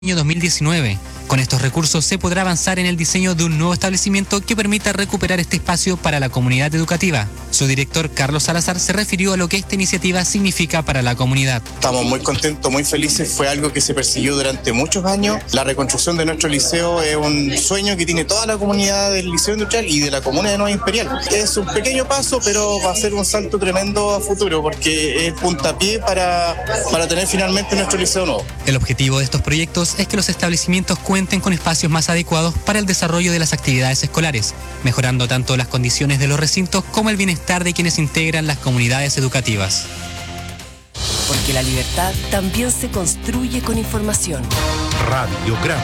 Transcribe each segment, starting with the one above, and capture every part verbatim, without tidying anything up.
año dos mil diecinueve. Con estos recursos se podrá avanzar en el diseño de un nuevo establecimiento que permita recuperar este espacio para la comunidad educativa. Su director, Carlos Salazar, se refirió a lo que esta iniciativa significa para la comunidad. Estamos muy contentos, muy felices. Fue algo que se persiguió durante muchos años. La reconstrucción de nuestro liceo es un sueño que tiene toda la comunidad del Liceo Industrial y de la comuna de Nueva Imperial. Es un pequeño paso, pero va a ser un salto tremendo a futuro porque es puntapié para, para tener finalmente nuestro liceo nuevo. El objetivo de estos proyectos es que los establecimientos cuenten con espacios más adecuados para el desarrollo de las actividades escolares, mejorando tanto las condiciones de los recintos como el bienestar de quienes integran las comunidades educativas. Porque la libertad también se construye con información. Radiograma.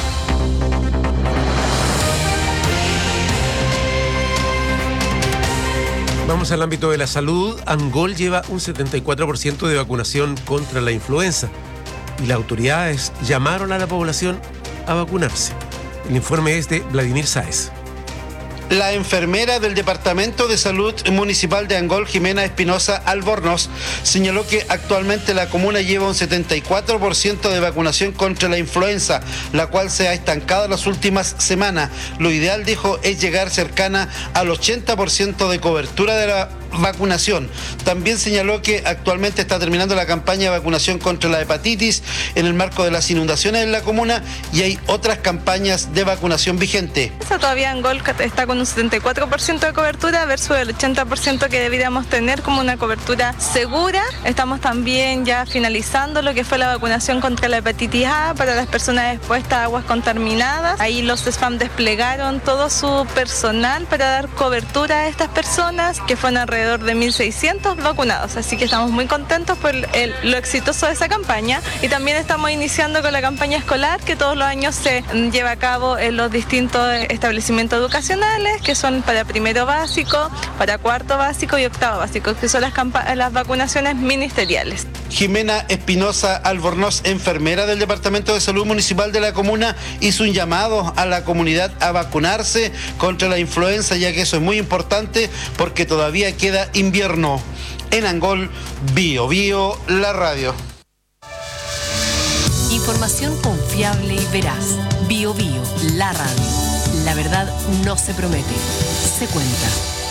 Vamos al ámbito de la salud. Angol lleva un setenta y cuatro por ciento de vacunación contra la influenza y las autoridades llamaron a la población a vacunarse. El informe es de Vladimir Sáez. La enfermera del Departamento de Salud Municipal de Angol, Jimena Espinosa Albornoz, señaló que actualmente la comuna lleva un setenta y cuatro por ciento de vacunación contra la influenza, la cual se ha estancado en las últimas semanas. Lo ideal, dijo, es llegar cercana al ochenta por ciento de cobertura de la vacunación. También señaló que actualmente está terminando la campaña de vacunación contra la hepatitis en el marco de las inundaciones en la comuna y hay otras campañas de vacunación vigente. Todavía Angol está con un setenta y cuatro por ciento de cobertura versus el ochenta por ciento que deberíamos tener como una cobertura segura. Estamos también ya finalizando lo que fue la vacunación contra la hepatitis A para las personas expuestas a aguas contaminadas. Ahí los S F A M desplegaron todo su personal para dar cobertura a estas personas, que fueron alrededor de mil seiscientos vacunados, así que estamos muy contentos por el, lo exitoso de esa campaña y también estamos iniciando con la campaña escolar que todos los años se lleva a cabo en los distintos establecimientos educacionales, que son para primero básico, para cuarto básico y octavo básico, que son las, las vacunaciones ministeriales. Jimena Espinosa Albornoz, enfermera del Departamento de Salud Municipal de la comuna, hizo un llamado a la comunidad a vacunarse contra la influenza, ya que eso es muy importante porque todavía queda invierno. En Angol, Bio Bio, la radio. Información confiable y veraz. Bio Bio, la radio. La verdad no se promete, se cuenta.